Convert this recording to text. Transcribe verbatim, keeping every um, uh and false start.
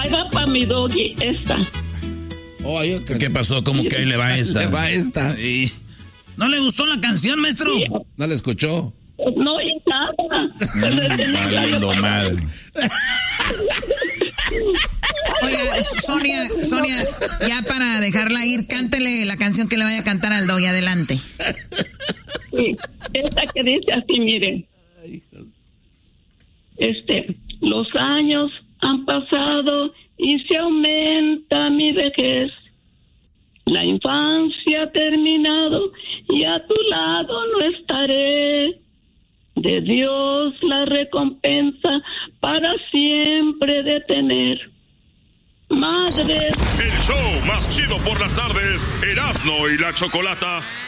Ahí va para mi doggy esta. Oh, ¿qué pasó? ¿Cómo que ahí le va esta? Le va esta. Sí. ¿No le gustó la canción, maestro? Sí. ¿No la escuchó? No oí nada. Valiendo madre. Oiga, Sonia, Sonia, ya para dejarla ir, cántele la canción que le vaya a cantar al doggy, adelante. Sí, esta que dice así, miren. Este, los años han pasado y se aumenta mi vejez. La infancia ha terminado y a tu lado no estaré. De Dios la recompensa para siempre de tener. Madre. El show más chido por las tardes, Erasmo y la Chocolata.